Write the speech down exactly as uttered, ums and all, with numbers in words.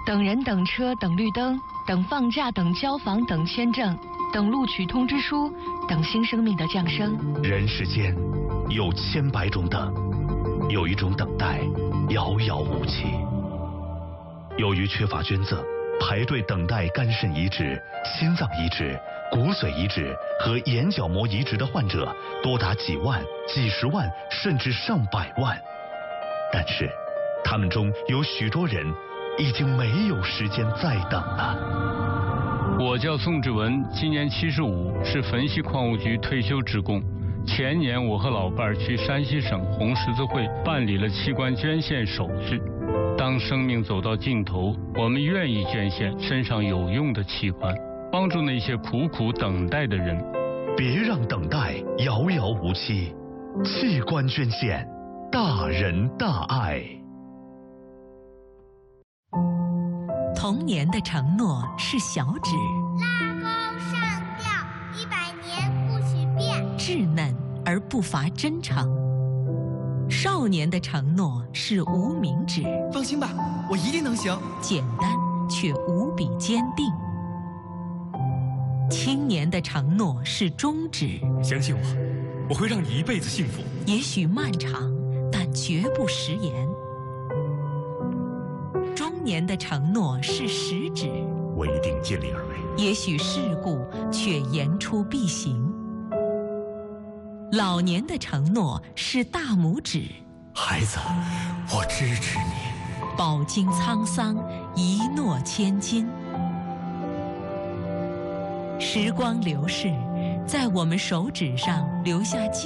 等人、等车、等绿灯，等放假、等交房、等签证，等录取通知书，等新生命的降生。 人世间有千百种等，有一种等待遥遥无期。由于缺乏捐赠，排队等待肝肾移植、心脏移植、骨髓移植和眼角膜移植的患者多达几万、几十万，甚至上百万。但是，他们中有许多人已经没有时间再等了。 我叫宋志文，今年七十五，是汾西矿务局退休职工。前年我和老伴儿去山西省红十字会办理了器官捐献手续。当生命走到尽头，我们愿意捐献身上有用的器官，帮助那些苦苦等待的人。 别让等待遥遥无期，器官捐献，大仁大爱。 童年的承诺是小指， 拉钩上吊，一百年不许变， 稚嫩而不乏真诚。少年的承诺是无名指， 放心吧，我一定能行。 简单却无比坚定。青年的承诺是中指， 相信我，我会让你一辈子幸福。 也许漫长，但绝不食言。中年的承诺是食指， 我一定尽力而为。 也许世故，却言出必行。老年的承诺是大拇指， 孩子，我支持你。 饱经沧桑，一诺千金。时光流逝，在我们手指上留下